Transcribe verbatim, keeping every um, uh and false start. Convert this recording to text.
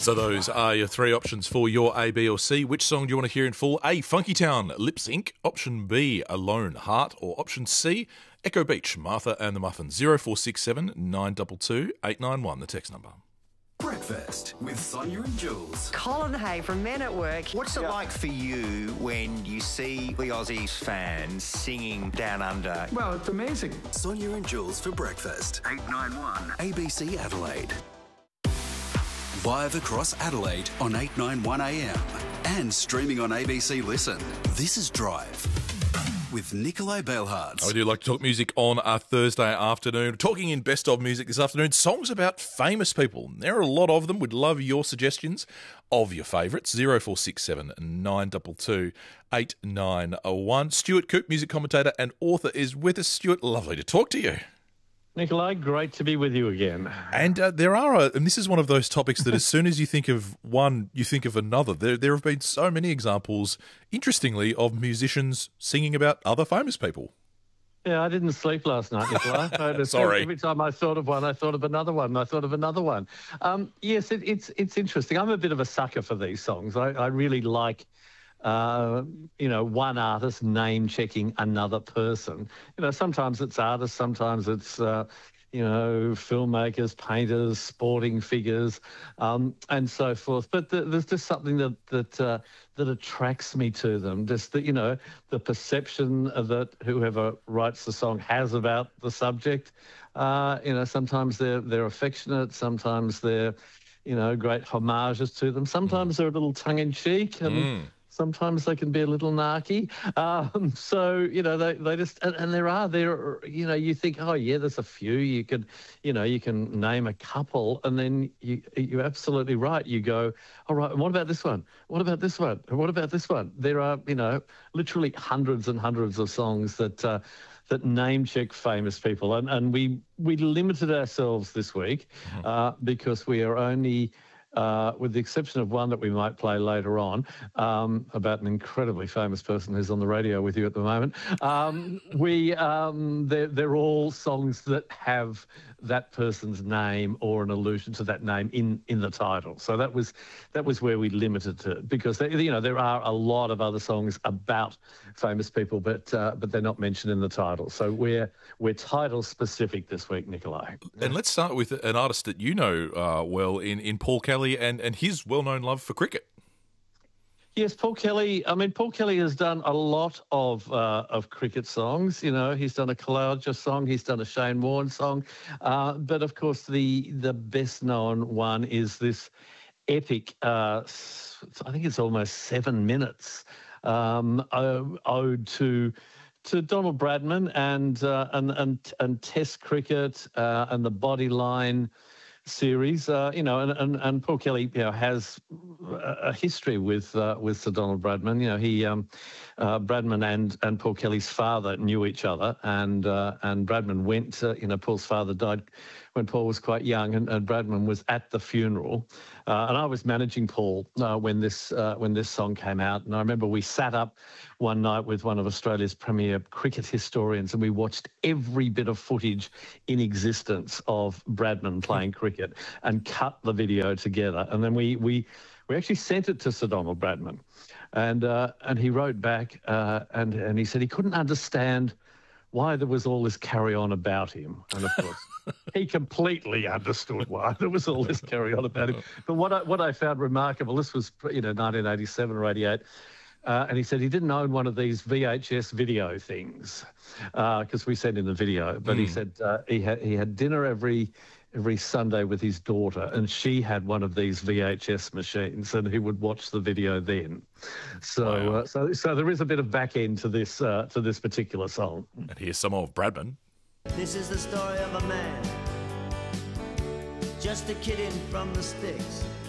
So those are your three options for your A, B or C. Which song do you want to hear in full? A, Funky Town, Lip Sync. Option B, Alone Heart. Or option C, Echo Beach, Martha and the Muffins. zero four six seven nine two two eight nine one, the text number. Breakfast with Sonia and Jules. Colin Hay from Men at Work. What's it like for you when you see the Aussies fans singing Down Under? Well, it's amazing. Sonia and Jules for breakfast. eight nine one. A B C Adelaide. Live across Adelaide on eight ninety-one A M and streaming on A B C Listen. This is Drive with Nikolai Belhards. I do like to talk music on a Thursday afternoon. Talking in Best of Music this afternoon, songs about famous people. There are a lot of them. We'd love your suggestions of your favourites. zero four six seven nine two two eight nine one. Stuart Coop, music commentator and author, is with us. Stuart, lovely to talk to you. Nikolai, great to be with you again. And uh, there are, a, and this is one of those topics that as soon as you think of one, you think of another. There, there have been so many examples, interestingly, of musicians singing about other famous people. Yeah, I didn't sleep last night, Nikolai. Sorry. Every time I thought of one, I thought of another one. I thought of another one. Um, yes, it, it's it's interesting. I'm a bit of a sucker for these songs. I, I really like. Uh, you know, one artist name-checking another person. You know, sometimes it's artists, sometimes it's, uh, you know, filmmakers, painters, sporting figures, um, and so forth. But th- there's just something that that uh, that attracts me to them. Just the, you know, the perception that whoever writes the song has about the subject. Uh, you know, sometimes they're they're affectionate, sometimes they're, you know, great homages to them. Sometimes they're a little tongue-in-cheek and. Mm. Sometimes they can be a little narky. Um, so, you know, they, they just, and, and there are, there, you know, you think, oh, yeah, there's a few. You could, you know, you can name a couple and then you, you're absolutely right. You go, all right, and what about this one? What about this one? And what about this one? There are, you know, literally hundreds and hundreds of songs that, uh, that name check famous people. And, and we, we limited ourselves this week uh, because we are only... Uh, with the exception of one that we might play later on, um, about an incredibly famous person who's on the radio with you at the moment. Um, we, um, they're, they're all songs that have that person's name or an allusion to that name in, in the title. So that was that was where we limited to, because they, you know, there are a lot of other songs about famous people, but uh, but they're not mentioned in the title. So we're we're title specific this week, Nikolai. And let's start with an artist that you know uh, well in, in Paul Kelly and, and his well-known love for cricket. Yes, Paul Kelly. I mean, Paul Kelly has done a lot of uh, of cricket songs. You know, he's done a Kalauja song, he's done a Shane Warne song, uh, but of course the the best known one is this epic. Uh, I think it's almost seven minutes um, ode to. To Donald Bradman and uh, and and and Test cricket uh, and the Bodyline series, uh, you know, and, and and Paul Kelly, you know, has a history with uh, with Sir Donald Bradman. You know, he um, uh, Bradman and and Paul Kelly's father knew each other, and uh, and Bradman went. Uh, you know, Paul's father died when Paul was quite young, and, and Bradman was at the funeral, uh, and I was managing Paul uh, when this uh, when this song came out, and I remember we sat up one night with one of Australia's premier cricket historians, and we watched every bit of footage in existence of Bradman playing cricket and cut the video together, and then we we we actually sent it to Sir Donald Bradman, and uh, and he wrote back uh, and and he said he couldn't understand why there was all this carry on about him, and of course. He completely understood why there was all this carry on about him. But what I, what I found remarkable, this was, you know, nineteen eighty-seven or eighty-eight, uh, and he said he didn't own one of these V H S video things because uh, we sent him the video. But mm. he said uh, he had he had dinner every every Sunday with his daughter, and she had one of these V H S machines, and he would watch the video then. So wow. uh, so so there is a bit of back end to this uh, to this particular song. And here's some of Bradman. This is the story of a man, just a kid in from the sticks.